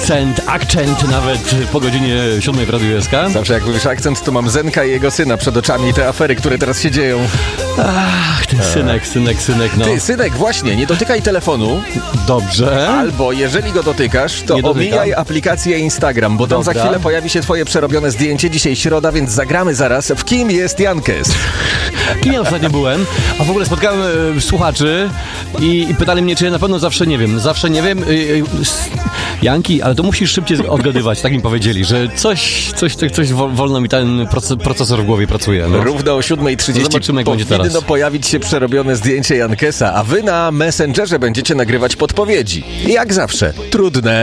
Akcent nawet po godzinie 7 w Radiu SK. Zawsze jak mówisz akcent, to mam Zenka i jego syna przed oczami i te afery, które teraz się dzieją. Ach, ty synek, no. Ty, synek, właśnie, nie dotykaj telefonu. Dobrze. Albo jeżeli go dotykasz, to omijaj aplikację Instagram, bo tam za chwilę pojawi się twoje przerobione zdjęcie. Dzisiaj środa, więc zagramy zaraz w Kim jest Jankes. Kim ja ostatnio byłem, a w ogóle spotkałem słuchaczy i pytali mnie, czy ja na pewno zawsze nie wiem. Janki, ale to musisz szybciej odgadywać, tak mi powiedzieli, że coś wolno mi ten procesor w głowie pracuje. No. Równo o 7:30 Zobaczymy, jak będzie teraz. Powinno pojawić się przerobione zdjęcie Jankesa, a wy na Messengerze będziecie nagrywać podpowiedzi. Jak zawsze, trudne.